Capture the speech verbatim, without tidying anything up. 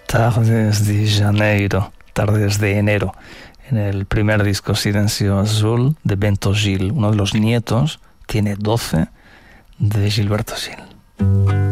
Tardes de Janeiro, Tardes de Enero, en el primer disco Silencio Azul de Bento Gil. Uno de los nietos tiene doce de Gilberto Gil.